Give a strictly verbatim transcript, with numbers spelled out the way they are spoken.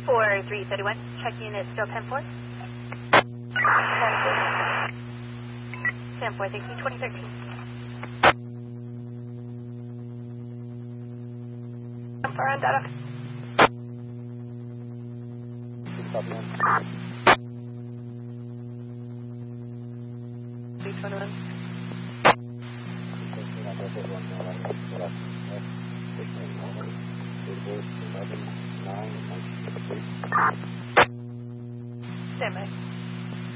four three thirty-one, check unit still ten four. ten four, thank you, twenty thirteen. ten four on data. three twenty-one. Stand by.